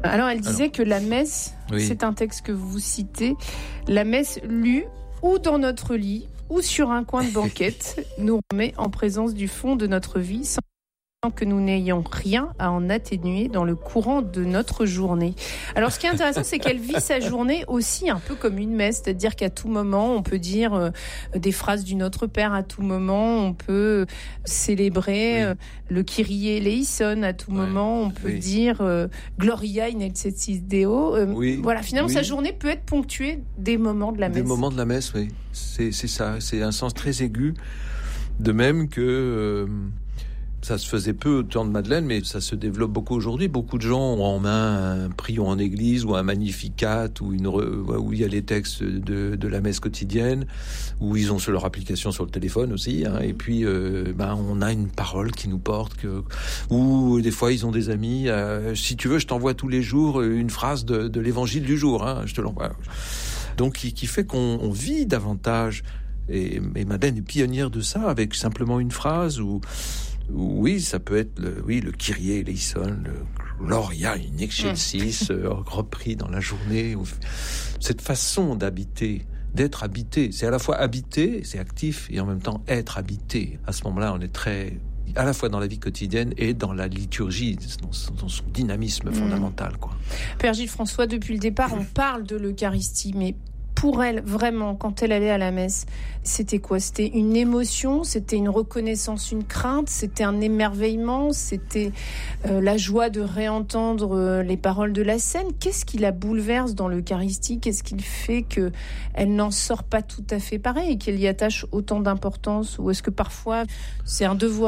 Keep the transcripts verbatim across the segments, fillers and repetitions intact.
Alors, elle disait Alors, que la messe, oui. c'est un texte que vous citez, la messe lue ou dans notre lit ou sur un coin de banquette nous remet en présence du fond de notre vie sans que nous n'ayons rien à en atténuer dans le courant de notre journée. Alors, ce qui est intéressant, c'est qu'elle vit sa journée aussi un peu comme une messe, c'est-à-dire qu'à tout moment, on peut dire euh, des phrases du Notre Père, à tout moment, on peut célébrer oui. euh, le Kyrie eleison, à tout ouais. moment, on peut oui. dire euh, Gloria in excelsis Deo. Euh, oui. Voilà, finalement, oui. sa journée peut être ponctuée des moments de la messe. Des moments de la messe, oui. C'est, c'est ça, c'est un sens très aigu. De même que... Euh, ça se faisait peu au temps de Madeleine, mais ça se développe beaucoup aujourd'hui. Beaucoup de gens ont en main un prion en église ou un magnificat ou une re... où il y a les textes de, de la messe quotidienne, où ils ont sur leur application sur le téléphone aussi. Hein, et puis, euh, ben, on a une parole qui nous porte. Que... Ou des fois, ils ont des amis. Euh, si tu veux, je t'envoie tous les jours une phrase de, de l'évangile du jour. Hein, je te l'envoie. Donc, qui, qui fait qu'on on vit davantage. Et, et Madeleine est pionnière de ça, avec simplement une phrase ou... Oui, ça peut être le, oui, le Kyrie eleison, le Gloria in excelsis, euh, repris dans la journée. Cette façon d'habiter, d'être habité, c'est à la fois habiter, c'est actif, et en même temps être habité. À ce moment-là, on est très, à la fois dans la vie quotidienne et dans la liturgie, dans son, dans son dynamisme mmh. fondamental, quoi. Père Gilles François, depuis le départ, on parle de l'Eucharistie, mais pour elle, vraiment, quand elle allait à la messe, c'était quoi ? C'était une émotion, c'était une reconnaissance, une crainte, c'était un émerveillement, c'était euh, la joie de réentendre euh, les paroles de la scène. Qu'est-ce qui la bouleverse dans l'Eucharistie ? Qu'est-ce qui fait qu'elle n'en sort pas tout à fait pareil et qu'elle y attache autant d'importance ? Ou est-ce que parfois, c'est un devoir ?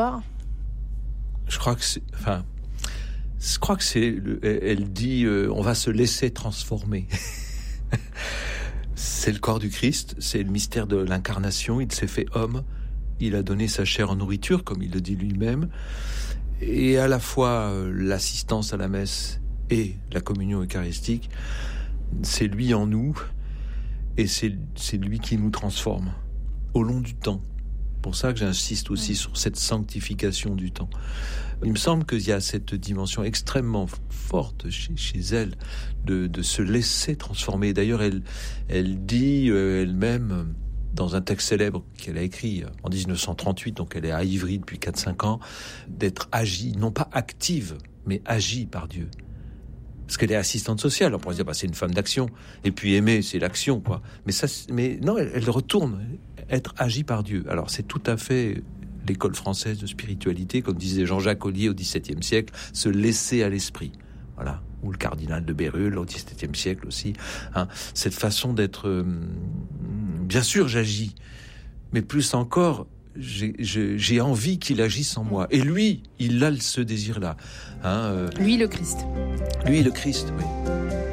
Je crois que c'est... Enfin, je crois que c'est... Elle dit, euh, on va se laisser transformer. C'est le corps du Christ, c'est le mystère de l'incarnation. Il s'est fait homme, il a donné sa chair en nourriture, comme il le dit lui-même. Et à la fois, euh, l'assistance à la messe et la communion eucharistique, c'est lui en nous, et c'est, c'est lui qui nous transforme au long du temps. C'est pour ça que j'insiste aussi sur cette sanctification du temps. Il me semble qu'il y a cette dimension extrêmement forte chez, chez elle de, de se laisser transformer. D'ailleurs, elle, elle dit euh, elle-même, dans un texte célèbre qu'elle a écrit en dix-neuf cent trente-huit, donc elle est à Ivry depuis quatre cinq ans, d'être agie, non pas active, mais agie par Dieu. Parce qu'elle est assistante sociale, on pourrait dire bah, c'est une femme d'action, et puis aimer c'est l'action, quoi. Mais ça, mais non, elle, elle retourne être agie par Dieu. Alors c'est tout à fait l'école française de spiritualité, comme disait Jean-Jacques Ollier au dix-septième siècle, se laisser à l'esprit. Voilà, ou le cardinal de Bérulle au dix-septième siècle aussi. Hein, cette façon d'être, euh, bien sûr, j'agis, mais plus encore, j'ai, j'ai, j'ai envie qu'il agisse en moi. Et lui, il a ce désir-là. Hein, euh, lui, le Christ. Lui, le Christ, oui.